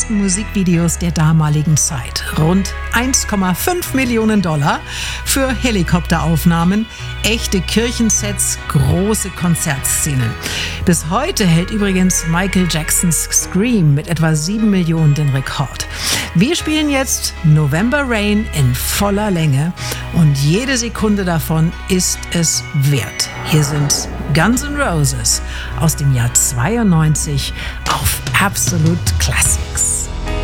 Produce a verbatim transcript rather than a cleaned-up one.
besten Musikvideos der damaligen Zeit. Rund eins Komma fünf Millionen Dollar für Helikopteraufnahmen, echte Kirchensets, große Konzertszenen. Bis heute hält übrigens Michael Jacksons Scream mit etwa sieben Millionen den Rekord. Wir spielen jetzt November Rain in voller Länge und jede Sekunde davon ist es wert. Hier sind Guns N' Roses aus dem Jahr zweiundneunzig auf Absolute Classics.